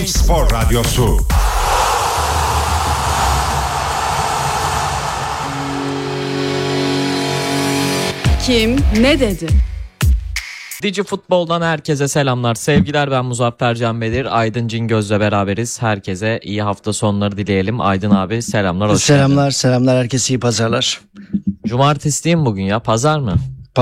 Spor Radyosu. Kim ne dedi? Digi Futbol'dan herkese selamlar, sevgiler. Ben Muzaffer Can Bedir, Aydın Cingöz'le beraberiz. Herkese iyi hafta sonları dileyelim. Aydın abi selamlar, hoş geldin. Selamlar, herkese iyi pazarlar. Cumartesi değil mi bugün ya? Pazar mı?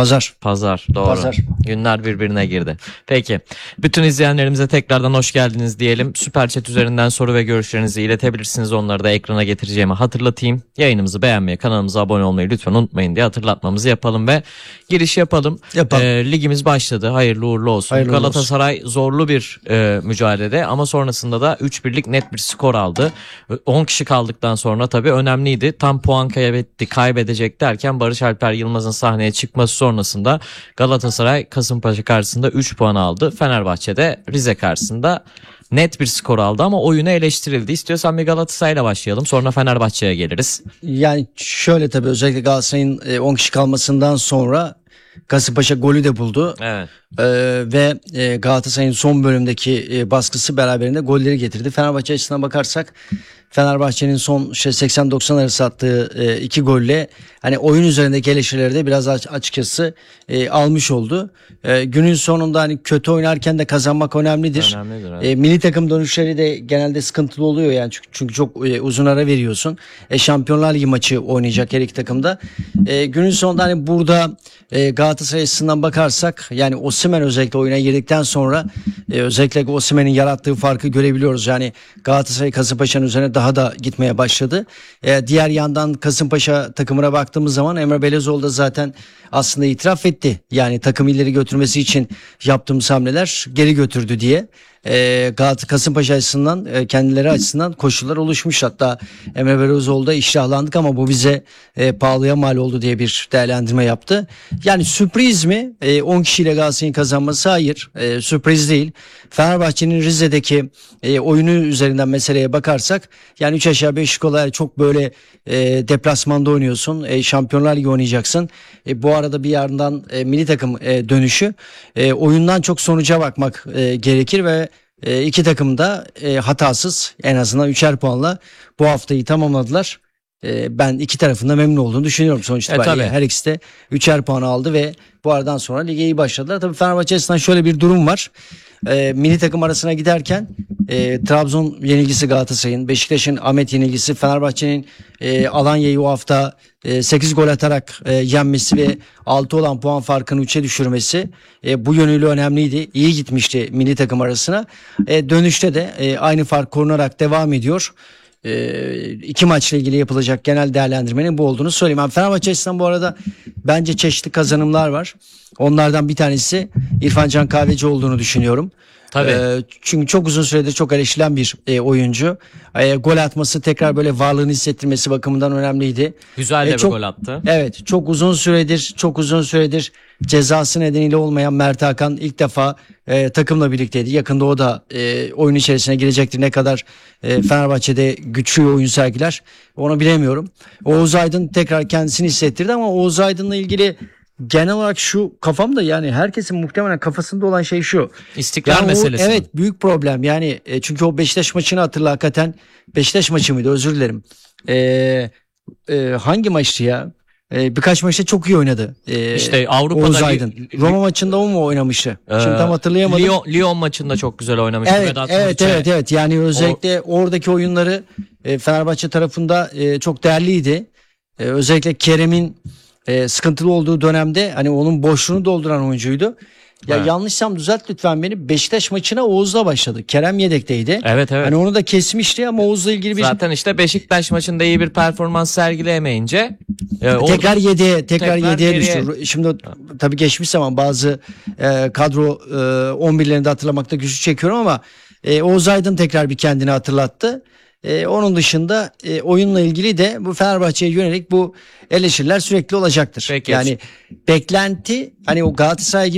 Pazar, doğru. Pazar. Günler birbirine girdi. Peki, bütün izleyenlerimize tekrardan hoş geldiniz diyelim. Süper Chat üzerinden soru ve görüşlerinizi iletebilirsiniz. Onları da ekrana getireceğimi hatırlatayım. Yayınımızı beğenmeyi, kanalımıza abone olmayı lütfen unutmayın diye hatırlatmamızı yapalım ve giriş yapalım. Ligimiz başladı. Hayırlı uğurlu olsun. Hayırlı Galatasaray olsun. Zorlu bir mücadelede ama sonrasında da 3-1'lik net bir skor aldı. 10 kişi kaldıktan sonra tabii önemliydi. Tam puan kaybedecek derken Barış Alper Yılmaz'ın sahneye çıkması sonrasında Galatasaray Kasımpaşa karşısında 3 puan aldı. Fenerbahçe'de Rize karşısında net bir skor aldı ama oyunu eleştirildi. İstiyorsan bir Galatasaray'la başlayalım, sonra Fenerbahçe'ye geliriz. Yani şöyle, tabii özellikle Galatasaray'ın 10 kişi kalmasından sonra Kasımpaşa golü de buldu. Evet. Ve Galatasaray'ın son bölümdeki baskısı beraberinde golleri getirdi. Fenerbahçe açısından bakarsak Fenerbahçe'nin son 80-90 arası attığı 2 golle hani oyun üzerindeki eleştirileri de biraz açıkçası almış oldu. Günün sonunda hani kötü oynarken de kazanmak önemlidir. Evet. Milli takım dönüşleri de genelde sıkıntılı oluyor yani, çünkü çok uzun ara veriyorsun. Şampiyonlar Ligi maçı oynayacak her iki takımda. Günün sonunda hani burada Galatasaray açısından bakarsak yani Osimhen özellikle oyuna girdikten sonra özellikle Osimhen'in yarattığı farkı görebiliyoruz. Yani Galatasaray Kasımpaşa'nın üzerine daha da gitmeye başladı. Diğer yandan Kasımpaşa takımına baktığımız zaman Emre Belezoğlu da zaten aslında itiraf etti. Yani takım ileri götürmesi için yaptığımız hamleler geri götürdü diye. Kasımpaşa açısından kendileri açısından koşullar oluşmuş. Hatta Emre Belezoğlu'da iştahlandık ama bu bize pahalıya mal oldu diye bir değerlendirme yaptı. Yani sürpriz mi? 10 kişiyle Galatasaray'ın kazanması, hayır. Sürpriz değil. Fenerbahçe'nin Rize'deki oyunu üzerinden meseleye bakarsak yani 3 aşağı 5 yukarı çok böyle deplasmanda oynuyorsun. Şampiyonlar Ligi oynayacaksın. Bu arada bir yandan milli takım dönüşü. Oyundan çok sonuca bakmak gerekir ve iki takım da hatasız en azından 3'er puanla bu haftayı tamamladılar. Ben iki tarafında memnun olduğunu düşünüyorum sonuç itibariyle. Her ikisi de 3'er puan aldı ve bu aradan sonra lige iyi başladılar. Tabii Fenerbahçe açısından şöyle bir durum var. Milli takım arasına giderken Trabzon yenilgisi Galatasaray'ın, Beşiktaş'ın Ahmet yenilgisi, Fenerbahçe'nin Alanya'yı o hafta 8 gol atarak yenmesi ve 6 olan puan farkını 3'e düşürmesi bu yönüyle önemliydi. İyi gitmişti milli takım arasına. Dönüşte de aynı fark korunarak devam ediyor. İki maçla ilgili yapılacak genel değerlendirmenin bu olduğunu söyleyeyim. Yani Fenerbahçe açısından bu arada bence çeşitli kazanımlar var. Onlardan bir tanesi İrfan Can Kahveci olduğunu düşünüyorum. Tabii. Çünkü çok uzun süredir çok eleştirilen bir oyuncu. Gol atması, tekrar böyle varlığını hissettirmesi bakımından önemliydi. Güzel de bir gol attı. Evet, çok uzun süredir cezası nedeniyle olmayan Mert Hakan ilk defa takımla birlikteydi. Yakında o da oyun içerisine girecektir. Ne kadar Fenerbahçe'de güçlü oyun sergiler onu bilemiyorum. Oğuz Aydın tekrar kendisini hissettirdi ama Oğuz Aydın'la ilgili genel olarak şu kafamda, yani herkesin muhtemelen kafasında olan şey şu. İstikrar yani meselesi. Evet, büyük problem yani, çünkü o Beşiktaş maçını hatırla, hakikaten Beşiktaş maçı mıydı, özür dilerim. Hangi maçtı ya? Birkaç maçta çok iyi oynadı. İşte Avrupa'da Oğuz Aydın. Roma maçında o mu oynamıştı? Şimdi tam hatırlayamadım. Lyon maçında çok güzel oynamıştı. Evet. Yani özellikle oradaki oyunları Fenerbahçe tarafında çok değerliydi. Özellikle Kerem'in sıkıntılı olduğu dönemde hani onun boşluğunu dolduran oyuncuydu. Ya evet. Yanlışsam düzelt lütfen beni. Beşiktaş maçına Oğuz'la başladı. Kerem yedekteydi. Evet. Hani onu da kesmişti ama Oğuz'la ilgili bir... Zaten işte Beşiktaş maçında iyi bir performans sergileyemeyince tekrar yedeğe düştü. Şimdi tabii geçmiş zaman bazı kadro 11'lerini de hatırlamakta güçlük çekiyorum ama Oğuz Aydın tekrar bir kendini hatırlattı. Onun dışında oyunla ilgili de bu Fenerbahçe'ye yönelik bu eleştiriler sürekli olacaktır. Peki. Yani beklenti, hani o Galatasaray gibi